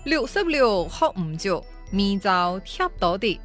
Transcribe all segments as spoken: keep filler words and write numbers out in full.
六十六學唔足，明朝貼到的。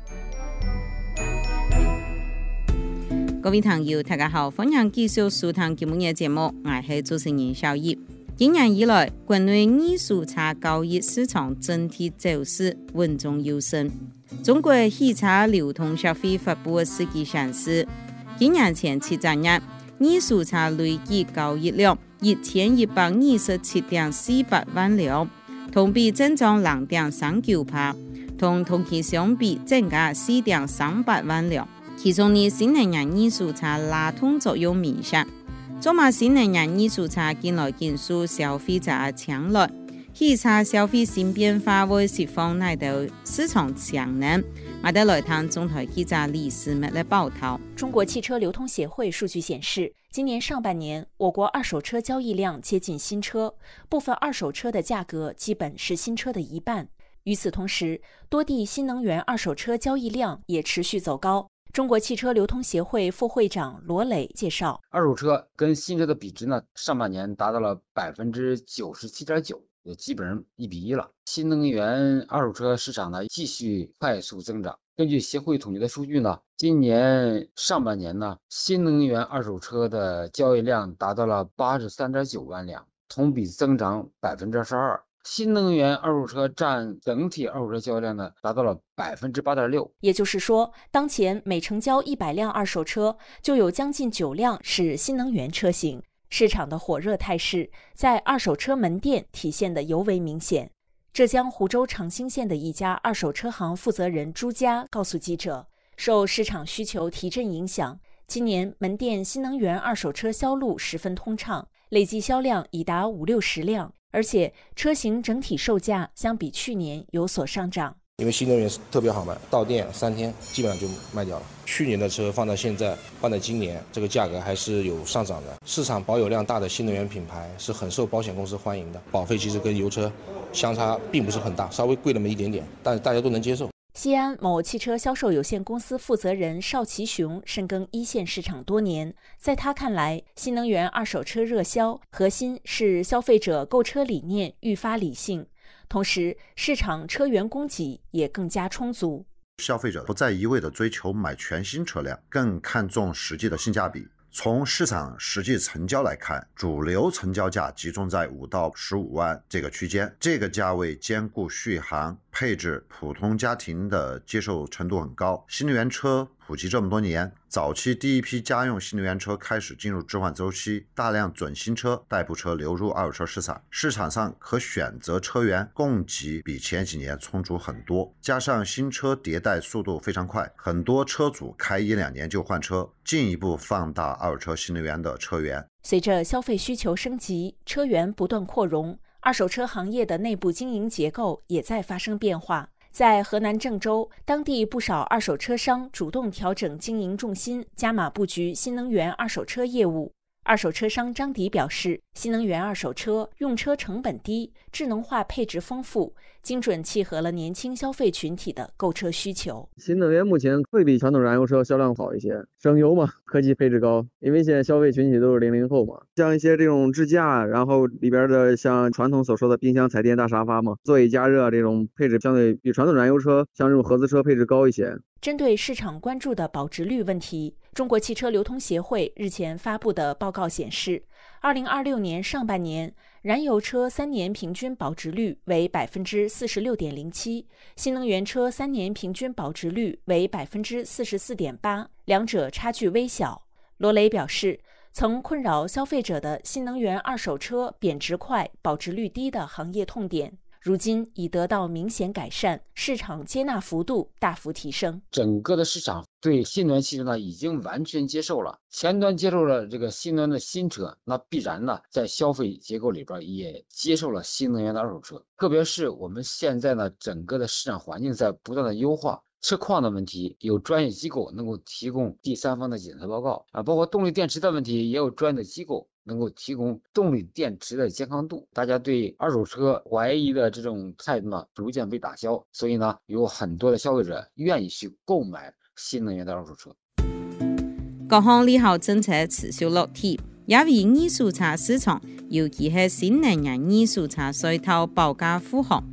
各位朋友，大家好，歡迎繼續收聽今日嘅節目，我是主持人小葉。今年以來，國內藝術茶交易市場整體走勢穩中有升。中國喜茶流通協會發布嘅數據顯示，今年前七個月，藝術茶累計交易量一千一百二十七點四八萬兩，同比增長零點三九%，同同期相比增加四點三八萬兩。其中呢，新能源藝術茶拉動作用明顯。做嘛新能源藝術茶近來見數消費者嘅搶來，喜茶消費新變化會釋放哪度市場潛能？我哋來聽中台記者李思密的報道。 中國汽車流通協會數據顯示，今年上半年我國二手車交易量接近新車，部分二手車的價格基本是新車的一半。與此同時，多地新能源二手車交易量也持續走高。中國汽車流通協會副會長羅磊介紹， 二手車跟新車的比值呢，上半年達到了百分之九十七點九，也基本上一比一了。新能源二手車市場呢繼續快速增長。根據協會統計的數據呢，今年上半年呢，新能源二手車的交易量達到了八十三點九萬輛，同比增長百分之二十二。新能源二手車佔整體二手車交易量呢，達到了百分之八點六。 也就是說，當前每成交一百輛二手車，就有將近九輛是新能源車型。市場的火熱態勢在二手車門店體現得尤為明顯。浙江湖州長興縣的一家二手車行負責人朱家告訴記者，受市場需求提振影響，今年門店新能源二手車銷路十分通暢，累計銷量已達五六十輛。而且車型整體售價相比去年有所上漲， 因為新能源特別好賣，到店三天基本上就賣掉了。去年的車放到現在，放在今年，這個價格還是有上漲的。市場保有量大的新能源品牌是很受保險公司歡迎的，保費其實跟油車相差並不是很大，稍微貴那麼一點點，但是大家都能接受。 西安某汽車銷售有限公司負責人邵其雄深耕一線市場多年，在他看來，新能源二手車熱銷核心是消費者購車理念愈發理性，同時市場車源供給也更加充足。 消費者不再一味地追求買全新車輛，更看重實際的性價比。從市場實際成交來看，主流成交價集中在五到十五萬這個區間，這個價位兼顧續航、配置，普通家庭的接受程度很高。新能源車普及這麼多年，早期第一批家用新能源車開始進入置換週期，大量準新車、代步車流入二手車市場，市場上可選擇車源供給比前幾年充足很多，加上新車迭代速度非常快，很多車主開一兩年就換車，進一步放大二手車新能源的車源。 隨着消費需求升級，車源不斷擴容，二手車行業的內部經營結構也在發生變化。在河南鄭州，當地不少二手車商主動調整經營重心，加碼布局新能源二手車業務。二手車商張迪表示，新能源二手車用車成本低，智能化配置豐富，精準契合了年輕消費群體的購車需求。 新能源目前會比傳統燃油車銷量好一些，省油嘛，科技配置高，因為現在消費群體都是零零後嘛，像一些這種支架，然後裡邊的像傳統所說的冰箱、彩電、大沙發嘛，座椅加熱這種配置相對比傳統燃油車像這種合資車配置高一些。 針對市場關注的保值率問題，中國汽車流通協會日前發布的報告顯示，二零二六年上半年，燃油車三年平均保值率為百分之四十六點零七，新能源車三年平均保值率為百分之四十四點八，兩者差距微小。羅磊表示，曾困擾消費者的新能源二手車貶值快、保值率低的行業痛點，如今已得到明顯改善，市場接納幅度大幅提升。 整個的市場對新能源汽車呢已經完全接受了，前端接受了這個新能源的新車，那必然呢在消費結構裡邊也接受了新能源的二手車。特別是我們現在呢整個的市場環境在不斷的優化，車況的問題有專業機構能夠提供第三方的檢測報告啊，包括動力電池的問題也有專業的機構能夠提供動力電池的健康度。大家對二手車懷疑的這種態度呢逐漸被打消，所以呢有很多的消費者願意去購買新能源的二手車。 各項利好政策持續落地，也為藝術茶市場，尤其係新能源藝術茶需求保駕護航。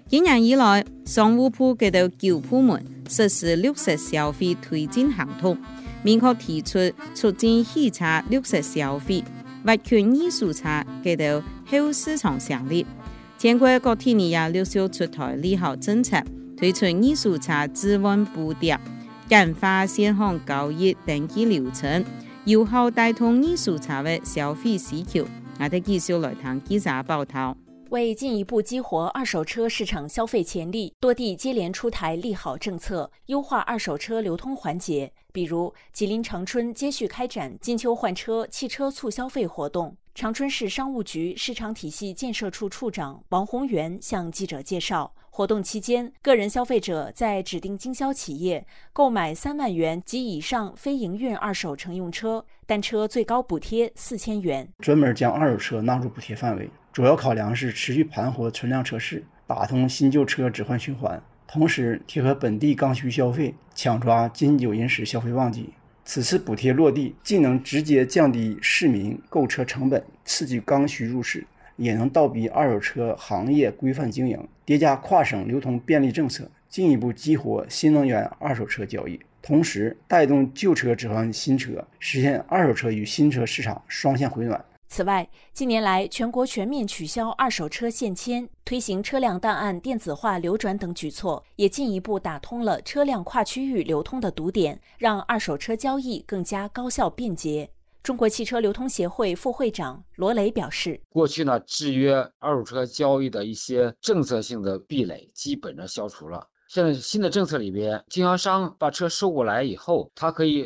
今年以來，商務部給到九部門實施綠色消費推進行動，明確提出促進汽車綠色消費，挖掘藝術車給到後市場上力。全國各地也陸續出台利好政策，推出藝術車置換補貼、簡化現行交易登記流程，有效帶動藝術車的消費需求。我哋繼續來談記者報道。 為進一步激活二手車市場消費潛力，多地接連出台利好政策，優化二手車流通環節。比如，吉林長春接續開展金秋換車汽車促消費活動。長春市商務局市場體系建設處處長王宏元向記者介紹，活動期間，個人消費者在指定經銷企業購買三萬元及以上非營運二手乘用車，單車最高補貼四千元。 專門將二手車納入補貼範圍。主要考量是持續盤活存量車市，打通新舊車置換循環，同時貼合本地剛需消費，搶抓金九銀十消費旺季。此次補貼落地，既能直接降低市民購車成本，刺激剛需入市，也能倒逼二手車行業規範經營，疊加跨省流通便利政策，進一步激活新能源二手車交易，同時帶動舊車置換新車，實現二手車與新車市場雙向回暖。 此外，近年來全國全面取消二手車限遷，推行車輛檔案電子化流轉等舉措，也進一步打通了車輛跨區域流通的堵點，讓二手車交易更加高效便捷。中國汽車流通協會副會長羅雷表示， 過去呢，制約二手車交易的一些政策性的壁壘基本上消除了。現在新的政策裏邊，經銷商把車收過來以後，他可以